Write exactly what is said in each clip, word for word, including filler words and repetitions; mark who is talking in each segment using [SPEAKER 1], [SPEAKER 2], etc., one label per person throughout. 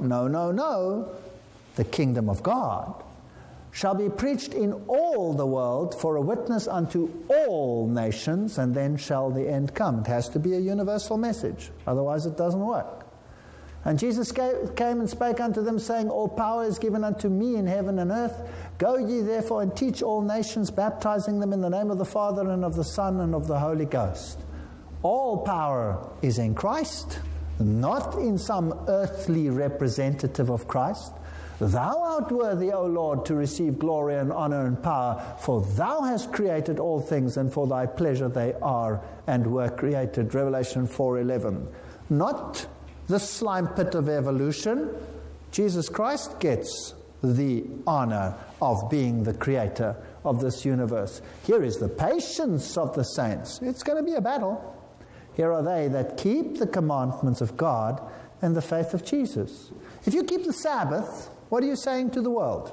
[SPEAKER 1] No, no, no. The kingdom of God shall be preached in all the world for a witness unto all nations, and then shall the end come. It has to be a universal message, otherwise it doesn't work. And Jesus came and spake unto them, saying, All power is given unto me in heaven and earth. Go ye therefore and teach all nations, baptizing them in the name of the Father and of the Son and of the Holy Ghost. All power is in Christ, not in some earthly representative of Christ. Thou art worthy, O Lord, to receive glory and honor and power, for thou hast created all things, and for thy pleasure they are and were created. Revelation four eleven. Not the slime pit of evolution. Jesus Christ gets the honor of being the creator of this universe. Here is the patience of the saints. It's going to be a battle. Here are they that keep the commandments of God and the faith of Jesus. If you keep the Sabbath, what are you saying to the world?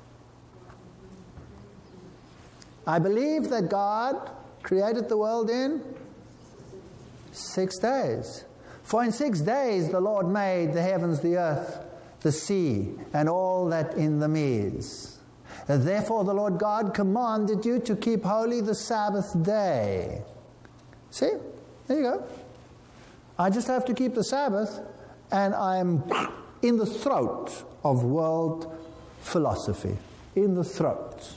[SPEAKER 1] I believe that God created the world in six days. For in six days the Lord made the heavens, the earth, the sea, and all that in them is. And therefore the Lord God commanded you to keep holy the Sabbath day. See? There you go. I just have to keep the Sabbath, and I'm in the throat of world philosophy. In the throat.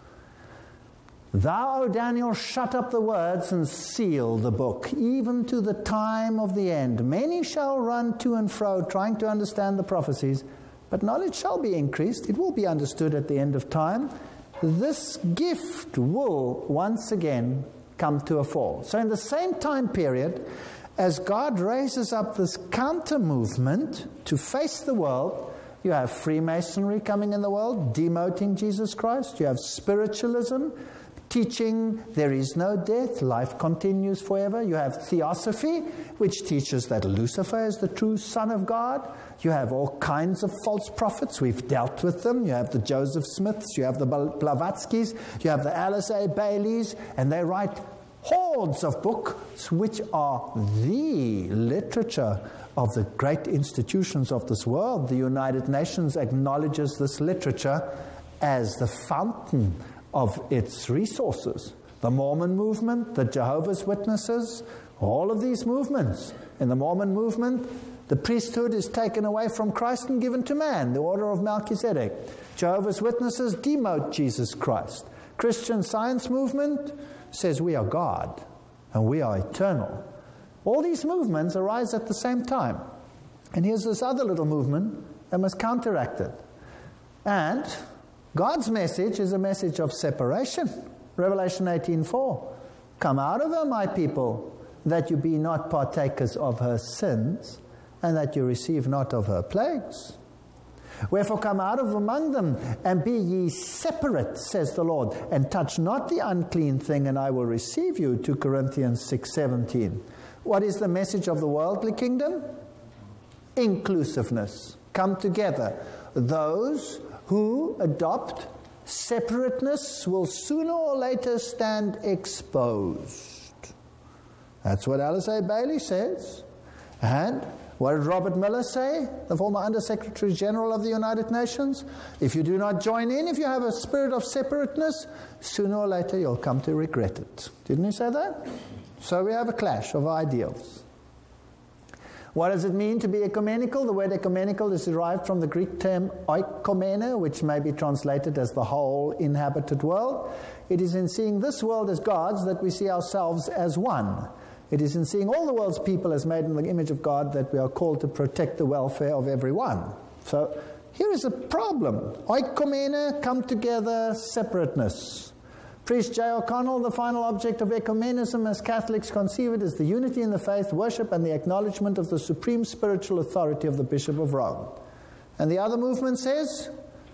[SPEAKER 1] Thou, O Daniel, shut up the words and seal the book, even to the time of the end. Many shall run to and fro, trying to understand the prophecies, but knowledge shall be increased. It will be understood at the end of time. This gift will once again come to a fall. So in the same time period, as God raises up this counter-movement to face the world, you have Freemasonry coming in the world, demoting Jesus Christ. You have spiritualism, teaching there is no death, life continues forever. You have Theosophy, which teaches that Lucifer is the true Son of God. You have all kinds of false prophets. We've dealt with them. You have the Joseph Smiths, you have the Blavatskys, you have the Alice A. Baileys, and they write hordes of books which are the literature of the great institutions of this world. The United Nations acknowledges this literature as the fountain of its resources. The Mormon movement, the Jehovah's Witnesses, all of these movements. In the Mormon movement, the priesthood is taken away from Christ and given to man, the order of Melchizedek. Jehovah's Witnesses demote Jesus Christ. Christian Science movement says we are God and we are eternal. All these movements arise at the same time. And here's this other little movement that must counteract it. And God's message is a message of separation. Revelation eighteen four. Come out of her, my people, that you be not partakers of her sins, and that you receive not of her plagues. Wherefore come out of among them, and be ye separate, says the Lord, and touch not the unclean thing, and I will receive you. Second Corinthians six seventeen. What is the message of the worldly kingdom? Inclusiveness. Come together. Those who adopt separateness will sooner or later stand exposed. That's what Alice A. Bailey says. And what did Robert Miller say, the former Under Secretary General of the United Nations? If you do not join in, if you have a spirit of separateness, sooner or later you'll come to regret it. Didn't he say that? So we have a clash of ideals. What does it mean to be ecumenical? The word ecumenical is derived from the Greek term oikomene, which may be translated as the whole inhabited world. It is in seeing this world as God's that we see ourselves as one. It is in seeing all the world's people as made in the image of God that we are called to protect the welfare of everyone. So here is a problem. Oikomene, come together, separateness. Priest J. O'Connell, the final object of ecumenism as Catholics conceive it is the unity in the faith, worship, and the acknowledgement of the supreme spiritual authority of the Bishop of Rome. And the other movement says,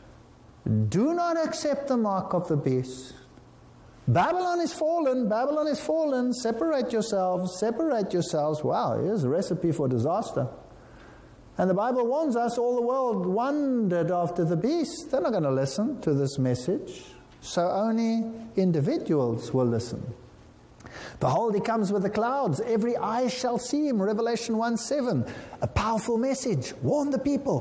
[SPEAKER 1] do not accept the mark of the beast. Babylon is fallen, Babylon is fallen, separate yourselves, separate yourselves. Wow, here's a recipe for disaster. And the Bible warns us all the world wandered after the beast. They're not going to listen to this message. So only individuals will listen. Behold, he comes with the clouds. Every eye shall see him. Revelation one seven. A powerful message. Warn the people.